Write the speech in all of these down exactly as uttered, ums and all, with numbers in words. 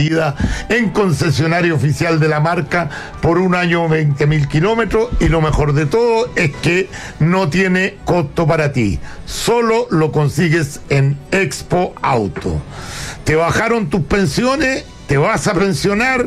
en concesionario oficial de la marca por un año, veinte mil kilómetros, y lo mejor de todo es que no tiene costo para ti, solo lo consigues en Expo Auto. Te bajaron tus pensiones, te vas a pensionar,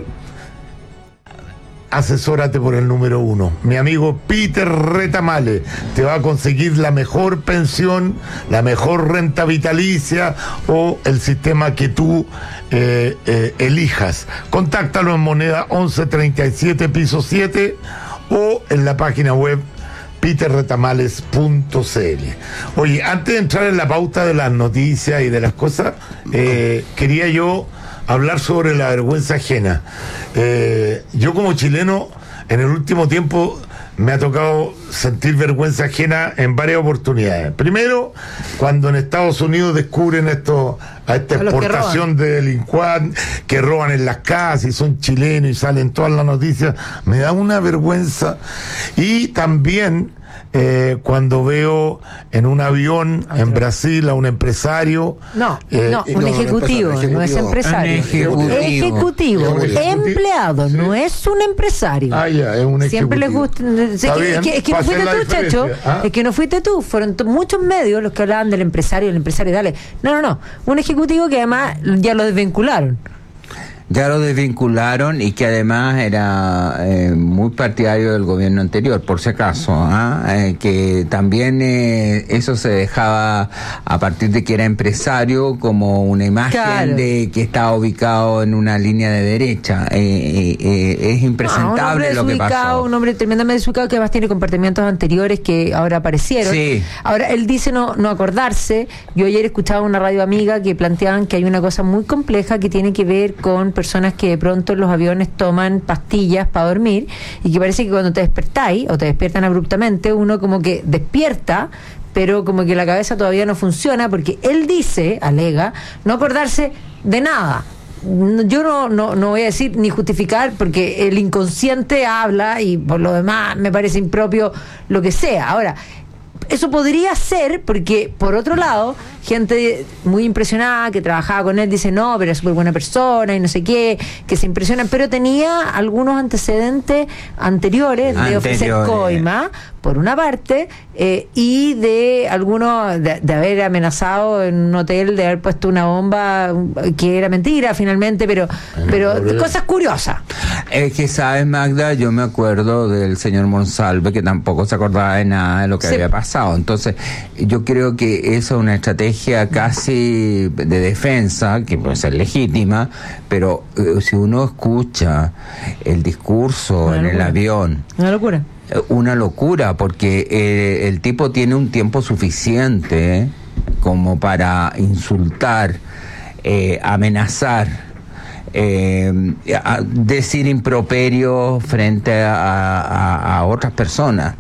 asesórate por el número uno. Mi amigo Peter Retamale te va a conseguir la mejor pensión, la mejor renta vitalicia o el sistema que tú eh, eh, elijas. Contáctalo en Moneda once treinta y siete, piso siete, o en la página web peter retamales punto c l. Oye, antes de entrar en la pauta de las noticias y de las cosas, eh, quería yo hablar sobre la vergüenza ajena. Eh, yo como chileno, en el último tiempo me ha tocado sentir vergüenza ajena en varias oportunidades. Primero, cuando en Estados Unidos descubren esto, a esta a exportación de delincuentes que roban en las casas y son chilenos y salen todas las noticias, me da una vergüenza. Y también Eh, cuando veo en un avión en Brasil a un empresario. No, eh, no, un no, ejecutivo, no, ejecutivo, no es empresario. Ejecutivo, ejecutivo, ejecutivo empleado, ¿sí? No es un empresario. Ah, ya, es un ejecutivo. Siempre les gusta. Es que, que, es que no fuiste tú, Chacho. ¿Ah? Es que no fuiste tú. Fueron t- muchos medios los que hablaban del empresario, el empresario, dale. No, no, no. Un ejecutivo que además ya lo desvincularon. Ya lo desvincularon y que además era eh, muy partidario del gobierno anterior, por si acaso, ¿eh? Eh, que también eh, eso se dejaba a partir de que era empresario como una imagen claro. de que estaba ubicado en una línea de derecha. Eh, eh, eh, es impresentable no, lo que pasó. Un hombre tremendamente desubicado que además tiene comportamientos anteriores que ahora aparecieron. Sí. Ahora, él dice no, no acordarse. Yo ayer escuchaba una radio amiga que planteaban que hay una cosa muy compleja que tiene que ver con personas que de pronto en los aviones toman pastillas para dormir y que parece que cuando te despertáis o te despiertan abruptamente, uno como que despierta, pero como que la cabeza todavía no funciona, porque él dice, alega, no acordarse de nada. Yo no, no, no voy a decir ni justificar, porque el inconsciente habla y por lo demás me parece impropio lo que sea. Ahora, eso podría ser porque, por otro lado, gente muy impresionada que trabajaba con él dice, no, pero es súper buena persona y no sé qué, que se impresiona, pero tenía algunos antecedentes anteriores de Anteriores. ofrecer coima, por una parte, eh, y de algunos, de, de haber amenazado en un hotel, de haber puesto una bomba que era mentira finalmente, pero, pero no, cosas curiosas. Es que, ¿sabes, Magda? Yo me acuerdo del señor Monsalve, que tampoco se acordaba de nada de lo que sí. había pasado. Entonces, yo creo que esa es una estrategia casi de defensa, que puede ser legítima, pero eh, si uno escucha el discurso una en locura. El avión... Una locura. Una locura, porque eh, el tipo tiene un tiempo suficiente eh, como para insultar, eh, amenazar, eh, a decir improperio frente a, a, a otras personas.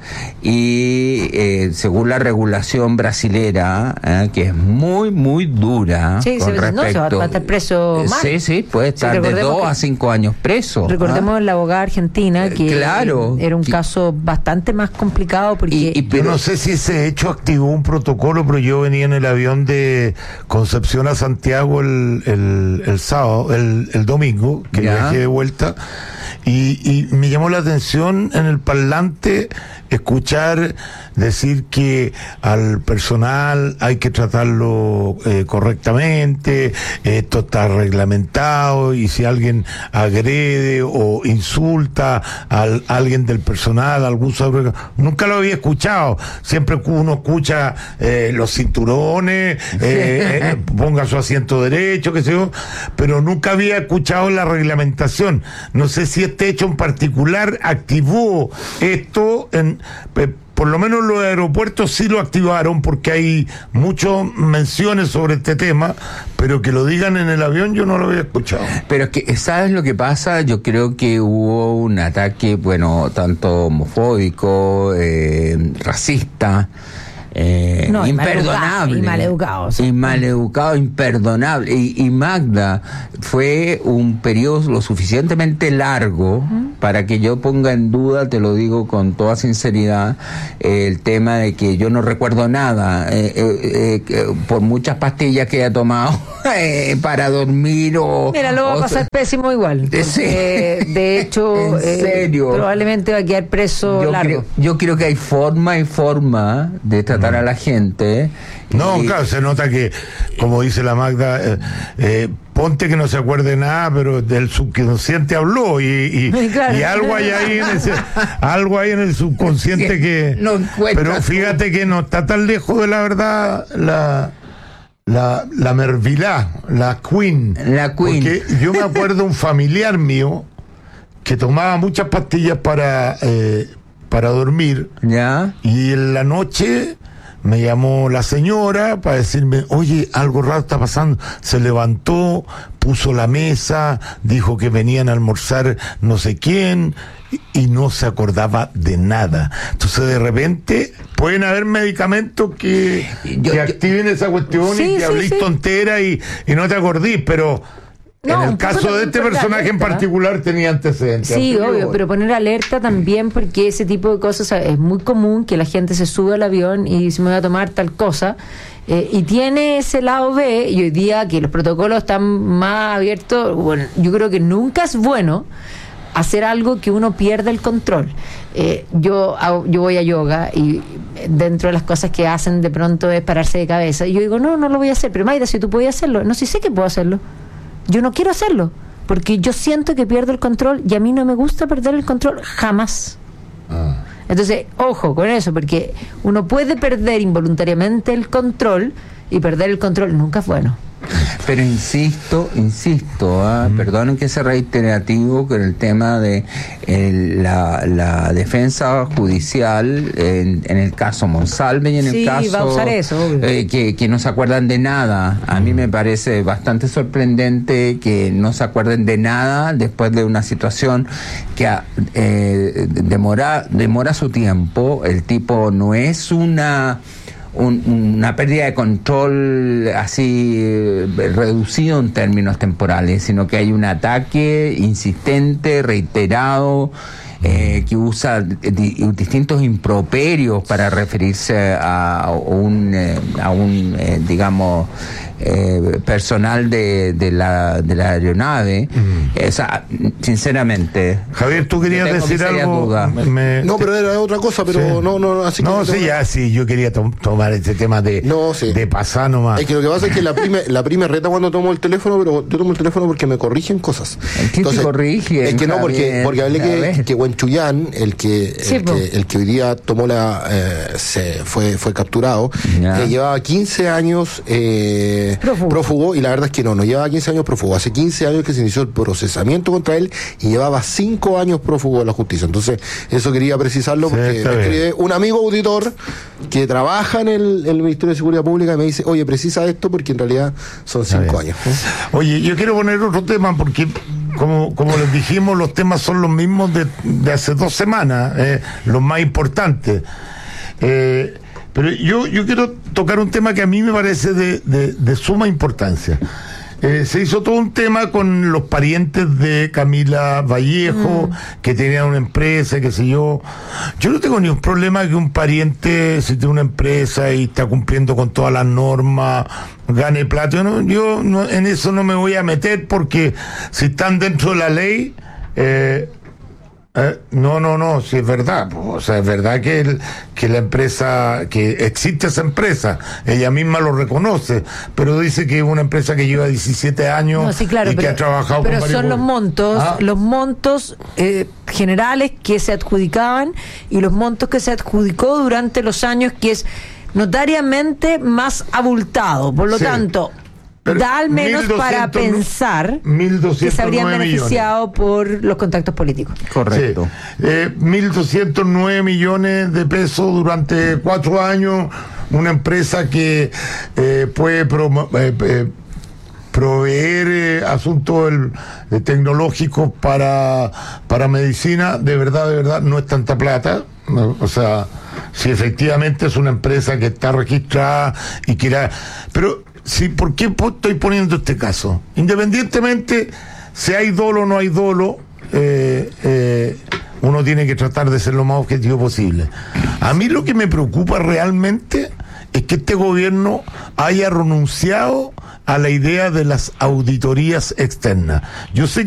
Y eh, según la regulación brasilera, eh, que es muy, muy dura, sí, con se, respecto... No, se va, va a estar preso mal. Sí, sí, puede estar sí, de dos a cinco años preso. Recordemos ¿ah? la abogada argentina, que claro, era un que, caso bastante más complicado porque... Y, y, pero no sé si ese hecho activó un protocolo, pero yo venía en el avión de Concepción a Santiago el, el, el sábado, el, el domingo, que ya. viajé de vuelta, y, y me llamó la atención en el parlante escuchar decir que al personal hay que tratarlo eh, correctamente, esto está reglamentado, y si alguien agrede o insulta a alguien del personal, algún sobre... nunca lo había escuchado. Siempre uno escucha eh, los cinturones, eh, eh, ponga su asiento derecho, qué sé yo, pero nunca había escuchado la reglamentación. No sé si este hecho en particular activó esto en... Por lo menos los aeropuertos sí lo activaron, porque hay muchas menciones sobre este tema, pero que lo digan en el avión yo no lo había escuchado. Pero es que, ¿sabes lo que pasa? Yo creo que hubo un ataque, bueno, tanto homofóbico, eh, racista, Eh, no, imperdonable. Y maleducado. Y maleducado, imperdonable. Y, y Magda, fue un periodo lo suficientemente largo uh-huh. para que yo ponga en duda, te lo digo con toda sinceridad, eh, el tema de que yo no recuerdo nada, eh, eh, eh, por muchas pastillas que haya tomado eh, para dormir o... Mira, lo va a pasar pésimo igual. Porque, sí. De hecho, ¿En serio? Eh, probablemente va a quedar preso yo largo. Creo, yo creo que hay forma y forma de tratar a la gente. No, y, claro, se nota que, como dice la Magda, eh, eh, ponte que no se acuerde nada, pero del subconsciente habló y, y, claro. y algo hay ahí en ese, algo hay en el subconsciente que... No pero fíjate tú. Que no está tan lejos de la verdad la... La, la Mervilá, la Queen. La Queen. Porque yo me acuerdo un familiar mío que tomaba muchas pastillas para... Eh, para dormir. ¿Ya? Y en la noche me llamó la señora para decirme, oye, algo raro está pasando. Se levantó, puso la mesa, dijo que venían a almorzar no sé quién, y, y no se acordaba de nada. Entonces, de repente, pueden haber medicamentos que, yo, que activen yo, esa cuestión sí, y que sí, hablís sí. tontera y, y no te acordís, pero... No, en el caso de este personaje en particular tenía antecedentes. Sí, obvio, pero poner alerta también, porque ese tipo de cosas es muy común, que la gente se sube al avión y se me va a tomar tal cosa, eh, y tiene ese lado B, y hoy día que los protocolos están más abiertos, bueno, yo creo que nunca es bueno hacer algo que uno pierda el control. Eh, yo, yo voy a yoga y dentro de las cosas que hacen de pronto es pararse de cabeza, y yo digo, no, no lo voy a hacer, pero Mayra, si tú podías hacerlo, no, si sé que puedo hacerlo. Yo no quiero hacerlo, porque yo siento que pierdo el control y a mí no me gusta perder el control jamás. Ah. Entonces, ojo con eso, porque uno puede perder involuntariamente el control y perder el control nunca es bueno. Pero insisto, insisto, ¿eh? mm. perdonen que sea reiterativo con el tema de el, la, la defensa judicial en, en el caso Monsalve y en sí, el caso va a usar eso, eh, que, que no se acuerdan de nada. A mm. mí me parece bastante sorprendente que no se acuerden de nada después de una situación que eh, demora, demora su tiempo. El tipo no es una... Un, una pérdida de control así eh, reducido en términos temporales, sino que hay un ataque insistente, reiterado, eh, que usa di, distintos improperios para referirse a, a un, eh, a un eh, digamos, eh, personal de, de, la, de la aeronave. Mm. O sea, sinceramente. Javier, tú querías decir algo. Me... No, pero era otra cosa, pero sí. no, no, así que no, sí, ya, sí, yo quería to tomar este tema de, no, sí. de pasar nomás. Es que lo que pasa es que la prima, la prima reta cuando tomo el teléfono, pero yo tomo el teléfono porque me corrigen cosas. ¿Qué te corrige? Es que no, porque, porque hablé que, que Huenchuyán, el que, sí, el, que el que hoy día tomó la, eh, se fue, fue capturado, eh, llevaba quince años eh, prófugo. prófugo, y la verdad es que no, no llevaba quince años prófugo, hace quince años que se inició el procesamiento contra él y llevaba cinco años prófugo de la justicia. Entonces, eso quería precisarlo porque sí, me escribe un amigo auditor que trabaja en el, el Ministerio de Seguridad Pública y me dice, oye, precisa esto porque en realidad son cinco años. ¿Eh? Oye, yo quiero poner otro tema porque como, como les dijimos, los temas son los mismos de, de hace dos semanas, eh, los más importantes. Eh, pero yo, yo quiero tocar un tema que a mí me parece de, de, de suma importancia. Eh, se hizo todo un tema con los parientes de Camila Vallejo, mm. que tenían una empresa, qué sé yo. Yo no tengo ni un problema que un pariente, si tiene una empresa y está cumpliendo con todas las normas, gane plata. Yo, no, yo no, en eso no me voy a meter porque si están dentro de la ley... Eh, Eh, no, no, no, si es verdad, o sea, es verdad que, el, que la empresa, que existe esa empresa, ella misma lo reconoce, pero dice que es una empresa que lleva diecisiete años no, sí, claro, y pero, que ha trabajado pero con varios... Pero son los montos, ¿Ah? los montos eh, generales que se adjudicaban y los montos que se adjudicó durante los años, que es notariamente más abultado, por lo sí. tanto... Pero da al menos para pensar que se habrían beneficiado millones. Por los contactos políticos. Correcto. Sí. Eh, mil doscientos nueve millones de pesos durante cuatro años, una empresa que eh, puede pro, eh, eh, proveer eh, asuntos el, eh, tecnológicos para, para medicina, de verdad, de verdad, no es tanta plata. O sea, si efectivamente es una empresa que está registrada y que era... Pero, sí, ¿por qué estoy poniendo este caso? Independientemente si hay dolo o no hay dolo, eh, eh, uno tiene que tratar de ser lo más objetivo posible. A mí lo que me preocupa realmente es que este gobierno haya renunciado a la idea de las auditorías externas. Yo sé que